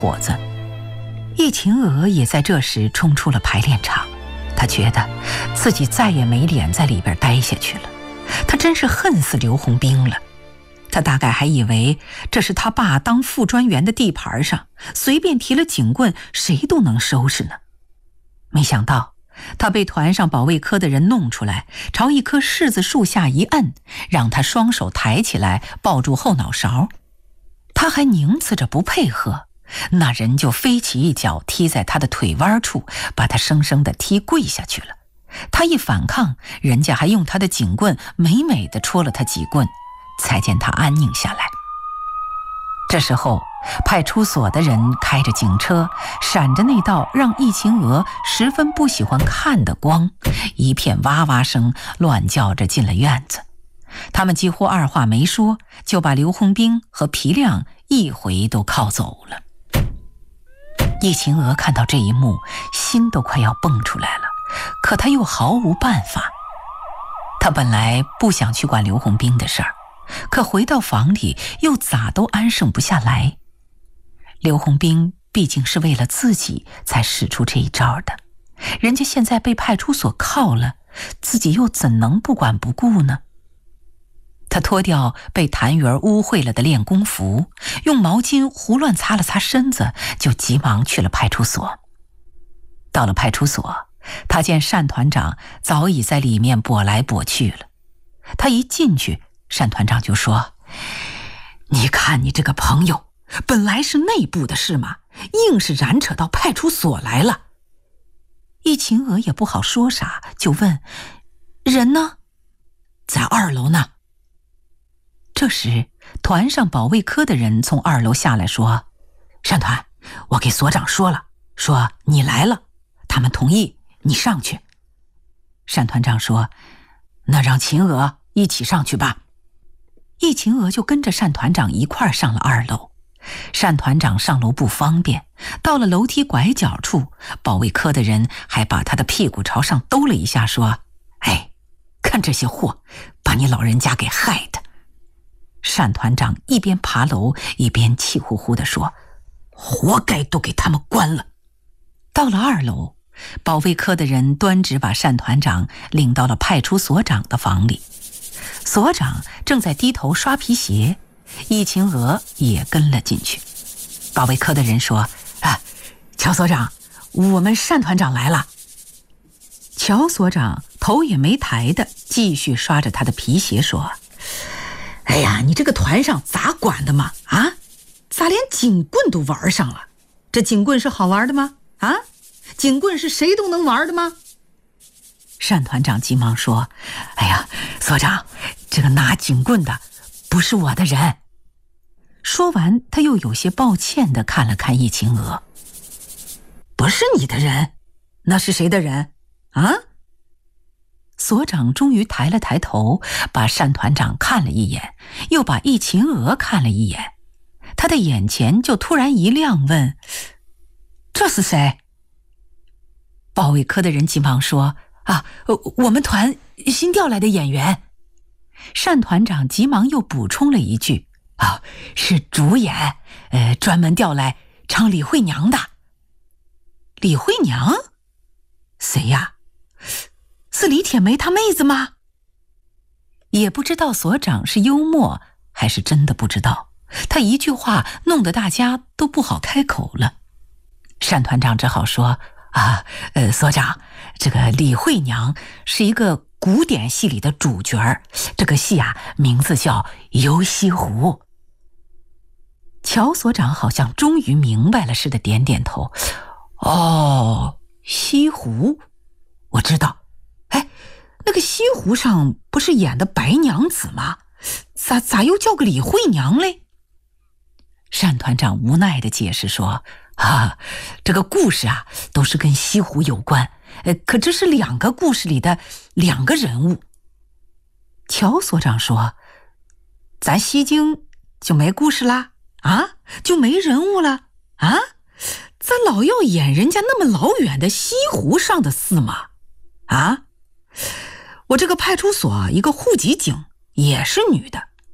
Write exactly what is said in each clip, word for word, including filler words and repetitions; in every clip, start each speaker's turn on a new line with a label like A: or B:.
A: 伙子。易秦娥也在这时冲出了排练场，她觉得自己再也没脸在里边待下去了，她真是恨死刘洪兵了。他大概还以为这是他爸当副专员的地盘上，随便提了警棍谁都能收拾呢。没想到他被团上保卫科的人弄出来，朝一棵柿子树下一摁，让他双手抬起来抱住后脑勺。他还拧刺着不配合，那人就飞起一脚踢在他的腿弯处，把他生生地踢跪下去了。他一反抗，人家还用他的警棍美美地戳了他几棍，才见他安宁下来。这时候派出所的人开着警车，闪着那道让易秦娥十分不喜欢看的光，一片哇哇声乱叫着进了院子。他们几乎二话没说，就把刘洪兵和皮亮一回都铐走了。易秦娥看到这一幕，心都快要蹦出来了，可他又毫无办法。他本来不想去管刘洪兵的事儿，可回到房里又咋都安生不下来。刘洪兵毕竟是为了自己才使出这一招的，人家现在被派出所铐了，自己又怎能不管不顾呢？他脱掉被谭元污秽了的练功服，用毛巾胡乱擦了擦身子，就急忙去了派出所。到了派出所，他见单团长早已在里面跛来跛去了。他一进去，单团长就说：“你看你这个朋友，本来是内部的事嘛，硬是染扯到派出所来了。”易秦娥也不好说啥，就问：“人呢？”“在二楼呢。”这时团上保卫科的人从二楼下来说：“单团，我给所长说了，说你来了，他们同意你上去。”单团长说：“那让秦娥一起上去吧。”易秦娥就跟着单团长一块儿上了二楼。单团长上楼不方便，到了楼梯拐角处，保卫科的人还把他的屁股朝上兜了一下，说：“哎，看这些货，把你老人家给害的。”单团长一边爬楼一边气呼呼地说：“活该都给他们关了。”到了二楼，保卫科的人端直把单团长领到了派出所长的房里。所长正在低头刷皮鞋，易秦娥也跟了进去。保卫科的人说：“啊，乔所长，我们单团长来了。”乔所长头也没抬的继续刷着他的皮鞋说：“哎呀，你这个团上咋管的嘛？啊，咋连警棍都玩上了？这警棍是好玩的吗？啊，警棍是谁都能玩的吗？”单团长急忙说：“哎呀，所长，这个拿警棍的不是我的人。”说完，他又有些抱歉地看了看易秦娥：“不是你的人，那是谁的人？啊？”所长终于抬了抬头，把单团长看了一眼，又把易秦娥看了一眼，他的眼前就突然一亮，问：“这是谁？”保卫科的人急忙说：“啊，我们团新调来的演员。”单团长急忙又补充了一句：“啊，是主演，呃，专门调来唱李慧娘的。”“李慧娘？谁呀？是李铁梅她妹子吗？”也不知道所长是幽默还是真的不知道，他一句话弄得大家都不好开口了。单团长只好说：“啊，呃，所长，这个李慧娘是一个古典戏里的主角儿，这个戏啊，名字叫《游西湖》。”乔所长好像终于明白了似的，点点头：“哦，西湖，我知道。哎，那个西湖上不是演的白娘子吗？咋咋又叫个李慧娘嘞？”单团长无奈地解释说：“啊，这个故事啊，都是跟西湖有关，呃，可这是两个故事里的两个人物。”乔所长说：“咱西京就没故事啦？啊，就没人物了？啊，咋老要演人家那么老远的西湖上的事嘛？啊，我这个派出所一个户籍警也是女的，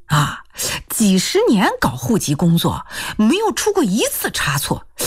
A: 啊，几十年搞户籍工作，没有出过一次差错，